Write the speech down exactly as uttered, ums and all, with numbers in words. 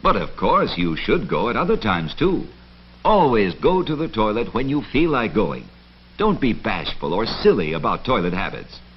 But of course you should go at other times too. Always go to the toilet when you feel like going. Don't be bashful or silly about toilet habits.